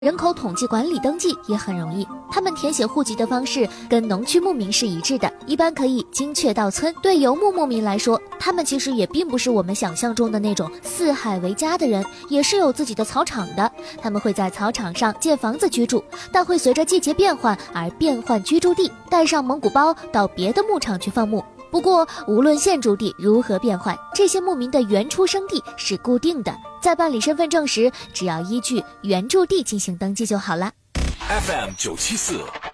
人口统计管理登记也很容易，他们填写户籍的方式跟农区牧民是一致的，一般可以精确到村。对游牧牧民来说，他们其实也并不是我们想象中的那种四海为家的人，也是有自己的草场的。他们会在草场上建房子居住，但会随着季节变换而变换居住地，带上蒙古包到别的牧场去放牧。不过无论现住地如何变换，这些牧民的原出生地是固定的，在办理身份证时只要依据原住地进行登记就好了。 FM 974